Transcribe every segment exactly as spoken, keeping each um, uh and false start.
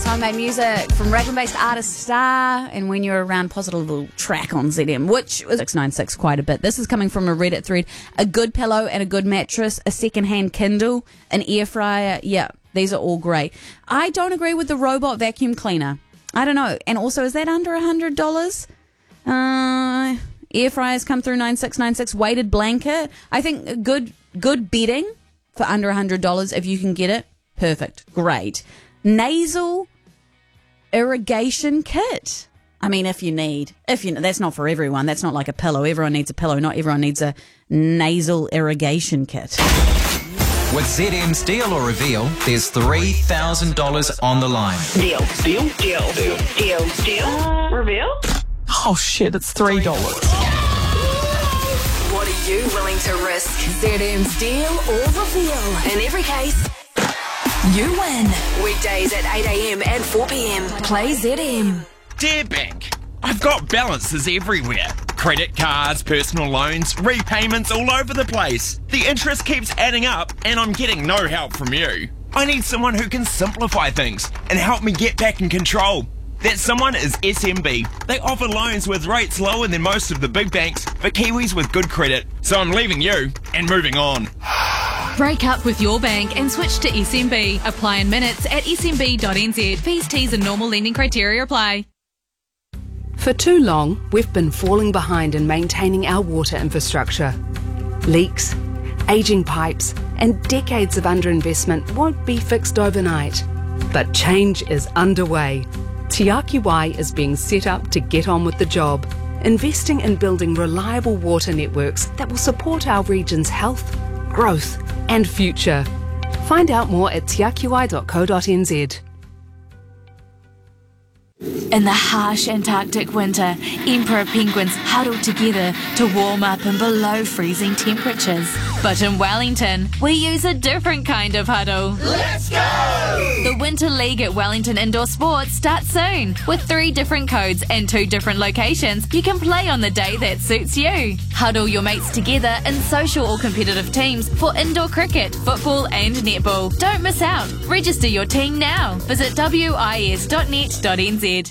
Homemade music from Raglan-based artist Star, and When You're Around, positive little track on Z M, which was six ninety-six quite a bit. This is coming from a Reddit thread. A good pillow and a good mattress, a second-hand Kindle, an air fryer. Yeah, these are all great. I don't agree with the robot vacuum cleaner. I don't know. And also, is that under one hundred dollars? Uh, air fryers come through nine six nine six. Weighted blanket. I think good good bedding for under one hundred dollars if you can get it. Perfect. Great. Nasal irrigation kit. I mean, if you need, if you, that's not for everyone. That's not like a pillow. Everyone needs a pillow. Not everyone needs a nasal irrigation kit. With Z M's Deal or Reveal, there's three thousand dollars on the line. Deal, deal, deal, deal, deal, deal. Uh, reveal? Oh shit, it's three dollars. What are you willing to risk? Z M's Deal or Reveal. In every case, you win. Weekdays at eight a.m. and four p.m. Play Z M. Dear Bank, I've got balances everywhere. Credit cards, personal loans, repayments all over the place. The interest keeps adding up and I'm getting no help from you. I need someone who can simplify things and help me get back in control. That someone is S M B. They offer loans with rates lower than most of the big banks for Kiwis with good credit. So I'm leaving you and moving on. Break up with your bank and switch to S M B. Apply in minutes at s m b dot n z. Fees, T's and normal lending criteria apply. For too long, we've been falling behind in maintaining our water infrastructure. Leaks, ageing pipes, and decades of underinvestment won't be fixed overnight. But change is underway. Te Aki Wai is being set up to get on with the job, investing in building reliable water networks that will support our region's health, growth and future. Find out more at te aki wai dot co dot n z. In the harsh Antarctic winter, emperor penguins huddle together to warm up in below freezing temperatures. But in Wellington, we use a different kind of huddle. Let's go! The Winter League at Wellington Indoor Sports starts soon. With three different codes and two different locations, you can play on the day that suits you. Huddle your mates together in social or competitive teams for indoor cricket, football and netball. Don't miss out. Register your team now. Visit wis dot net dot n z.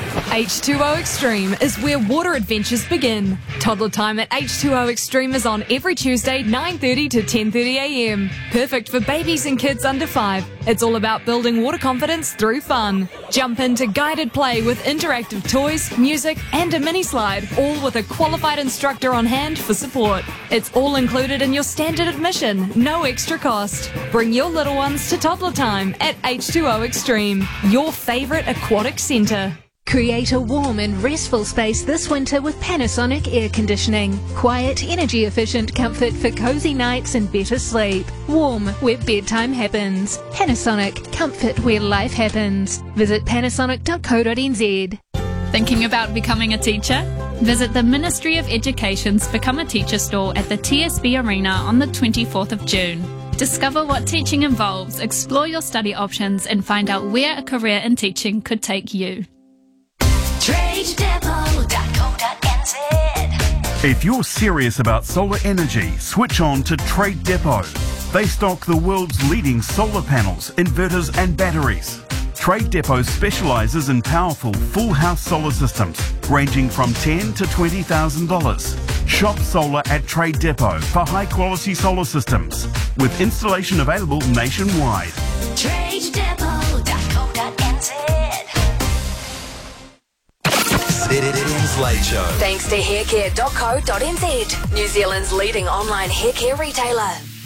H two O Extreme is where water adventures begin. Toddler time at H two O Extreme is on every Tuesday, nine thirty to ten thirty a m. Perfect for babies and kids under five. It's all about building water confidence through fun. Jump into guided play with interactive toys, music and a mini slide, all with a qualified instructor on hand for support. It's all included in your standard admission, no extra cost. Bring your little ones to toddler time at H two O Extreme, your favourite aquatic centre. Create a warm and restful space this winter with Panasonic air conditioning. Quiet, energy efficient comfort for cozy nights and better sleep. Warm where bedtime happens. Panasonic, comfort where life happens. Visit panasonic dot co dot n z. Thinking about becoming a teacher? Visit the Ministry of Education's Become a Teacher store at the T S B Arena on the twenty-fourth of June. Discover what teaching involves, explore your study options and find out where a career in teaching could take you. trade depot dot co dot n z. If you're serious about solar energy, switch on to Trade Depot. They stock the world's leading solar panels, inverters and batteries. Trade Depot specialises in powerful full house solar systems ranging from ten thousand dollars to twenty thousand dollars. Shop solar at Trade Depot for high quality solar systems with installation available nationwide. trade depot dot co dot n z. Z M's Late Show. Thanks to haircare dot co dot n z, New Zealand's leading online haircare retailer.